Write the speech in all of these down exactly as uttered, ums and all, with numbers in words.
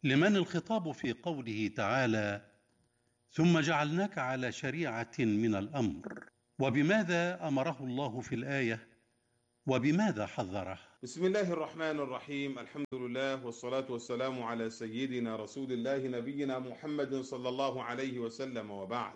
لمن الخطاب في قوله تعالى: ثم جعلناك على شريعة من الأمر؟ وبماذا أمره الله في الآية؟ وبماذا حذره؟ بسم الله الرحمن الرحيم. الحمد لله والصلاة والسلام على سيدنا رسول الله نبينا محمد صلى الله عليه وسلم، وبعد.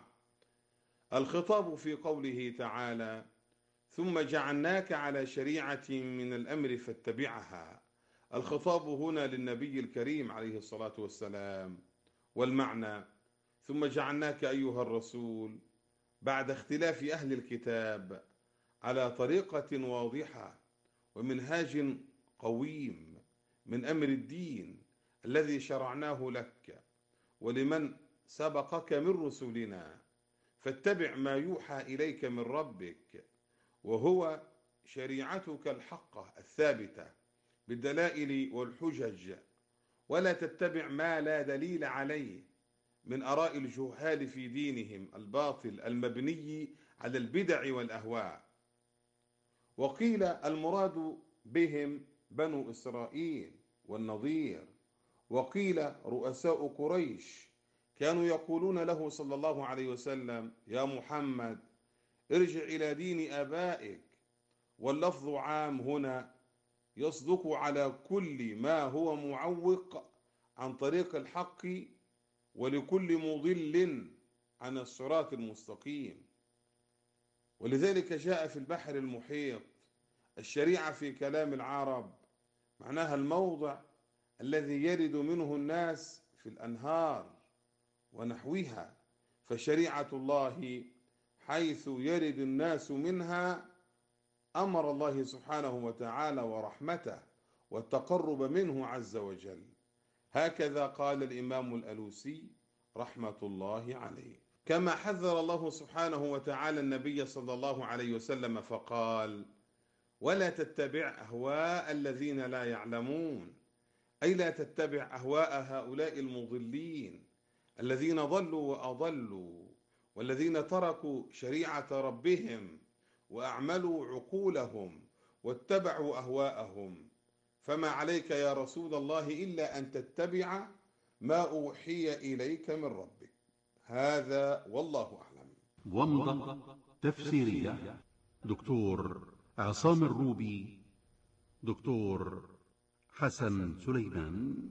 الخطاب في قوله تعالى: ثم جعلناك على شريعة من الأمر فاتبعها. الخطاب هنا للنبي الكريم عليه الصلاة والسلام، والمعنى: ثم جعلناك أيها الرسول بعد اختلاف أهل الكتاب على طريقة واضحة ومنهاج قويم من أمر الدين الذي شرعناه لك ولمن سبقك من رسلنا، فاتبع ما يوحى إليك من ربك، وهو شريعتك الحقة الثابتة بالدلائل والحجج، ولا تتبع ما لا دليل عليه من آراء الجهال في دينهم الباطل المبني على البدع والأهواء. وقيل المراد بهم بنو إسرائيل والنضير، وقيل رؤساء قريش كانوا يقولون له صلى الله عليه وسلم: يا محمد ارجع إلى دين آبائك. واللفظ عام هنا يصدق على كل ما هو معوق عن طريق الحق ولكل مضل عن الصراط المستقيم. ولذلك جاء في البحر المحيط: الشريعة في كلام العرب معناها الموضع الذي يرد منه الناس في الأنهار ونحوها، فشريعة الله حيث يرد الناس منها أمر الله سبحانه وتعالى ورحمته والتقرب منه عز وجل. هكذا قال الإمام الألوسي رحمة الله عليه. كما حذر الله سبحانه وتعالى النبي صلى الله عليه وسلم فقال: ولا تتبع أهواء الذين لا يعلمون، أي لا تتبع أهواء هؤلاء المضلين الذين ضلوا وأضلوا، والذين تركوا شريعة ربهم وأعملوا عقولهم واتبعوا أهواءهم. فما عليك يا رسول الله إلا أن تتبع ما أوحي إليك من ربك. هذا والله أعلم. ومضة تفسيرية دكتور عصام الروبي، دكتور حسن سليمان.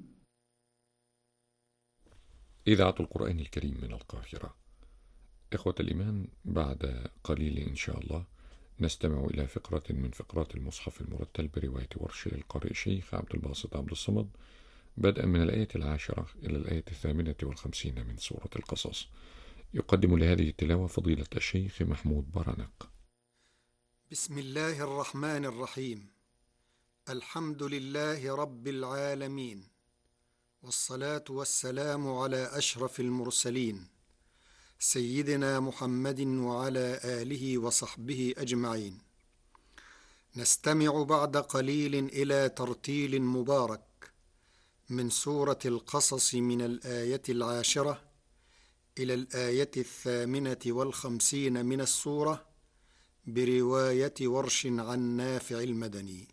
إذاعة القرآن الكريم من القاهرة. إخوة الإيمان، بعد قليل إن شاء الله نستمع إلى فقرة من فقرات المصحف المرتل برواية ورش للقارئ الشيخ عبد الباسط عبد الصمد، بدءا من الآية العاشرة إلى الآية الثامنة والخمسين من سورة القصص. يقدم لهذه التلاوة فضيلة الشيخ محمود برنق. بسم الله الرحمن الرحيم. الحمد لله رب العالمين، والصلاة والسلام على أشرف المرسلين سيدنا محمد وعلى آله وصحبه أجمعين. نستمع بعد قليل إلى ترتيل مبارك من سورة القصص من الآية العاشرة إلى الآية الثامنة والخمسين من السورة برواية ورش عن نافع المدني.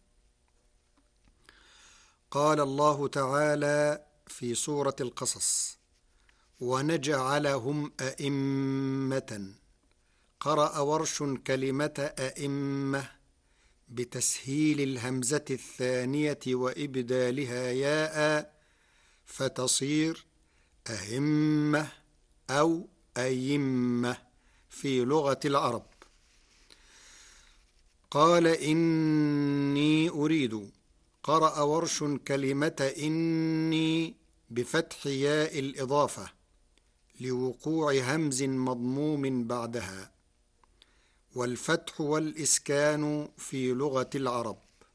قال الله تعالى في سورة القصص: ونجعلهم أئمة. قرأ ورش كلمة أئمة بتسهيل الهمزة الثانية وإبدالها ياء فتصير أهمة أو أيمة في لغة العرب. قال إني أريد. قرأ ورش كلمة إني بفتح ياء الإضافة لوقوع همز مضموم بعدها، والفتح والإسكان في لغة العرب.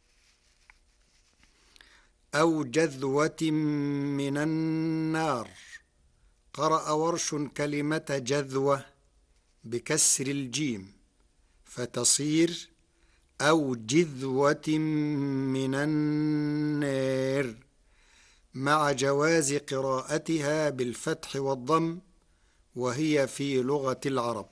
أو جذوة من النار. قرأ ورش كلمة جذوة بكسر الجيم فتصير أو جذوة من النار، مع جواز قراءتها بالفتح والضم، وهي في لغة العرب.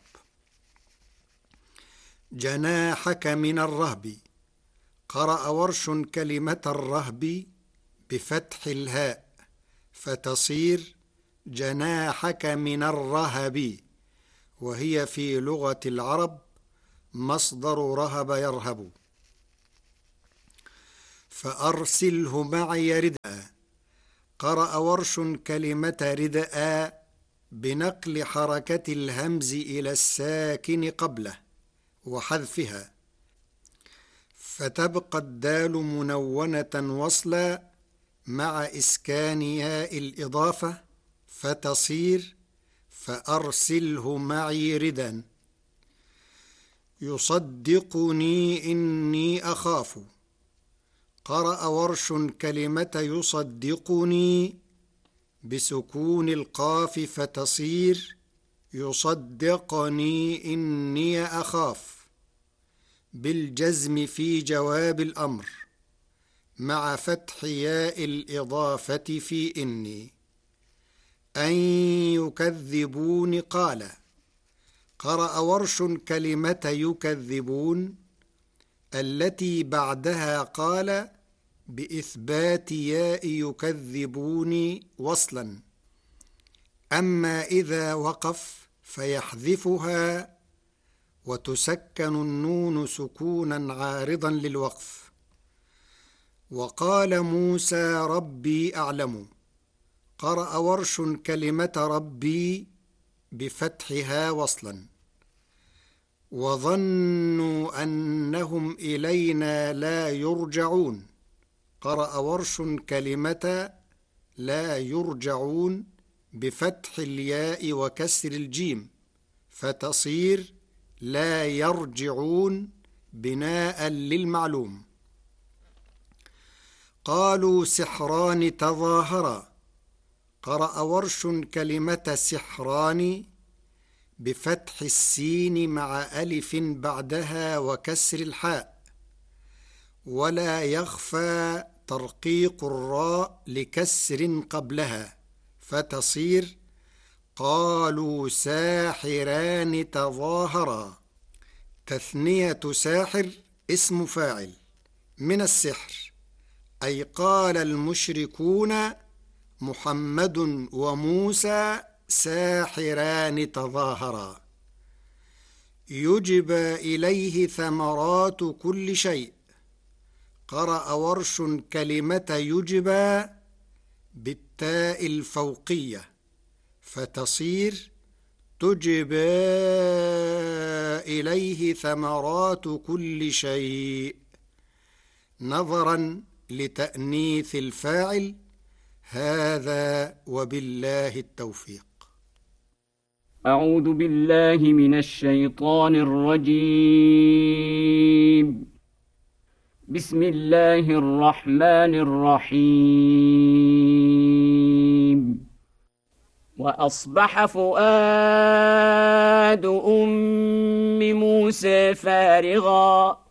جناحك من الرهب. قرأ ورش كلمة الرهب بفتح الهاء فتصير جناحك من الرهب، وهي في لغة العرب مصدر رهب يرهب. فأرسله معي ردءا، قرأ ورش كلمة ردءا بنقل حركة الهمز إلى الساكن قبله وحذفها، فتبقى الدال منونة وصلا مع إسكان ياء الإضافة، فتصير فأرسله معي ردا. يصدقني إني أخاف، قرأ ورش كلمة يصدقني بسكون القاف، فتصير يصدقني إني أخاف، بالجزم في جواب الأمر مع فتح ياء الإضافة في إني. أن يكذبون قال، قرأ ورش كلمة يكذبون التي بعدها قال بإثبات ياء يكذبون وصلا، أما إذا وقف فيحذفها وتسكن النون سكونا عارضا للوقف. وقال موسى ربي أعلم، قرأ ورش كلمة ربي بفتحها وصلا. وظنوا أنهم إلينا لا يرجعون، قرأ ورش كلمة لا يرجعون بفتح الياء وكسر الجيم، فتصير لا يرجعون بناء للمعلوم. قالوا سحران تظاهرا، قرأ ورش كلمة سحران بفتح السين مع ألف بعدها وكسر الحاء، ولا يخفى ترقيق الراء لكسر قبلها، فتصير قالوا ساحران تظاهرا. تثنية ساحر اسم فاعل من السحر، أي قال المشركون محمد وموسى ساحران تظاهرا. يجبى إليه ثمرات كل شيء، قرأ ورش كلمة يجبى بالتاء الفوقية، فتصير تجبى إليه ثمرات كل شيء، نظرا لتأنيث الفاعل. هذا وبالله التوفيق. أعوذ بالله من الشيطان الرجيم. بسم الله الرحمن الرحيم. وأصبح فؤاد أم موسى فارغا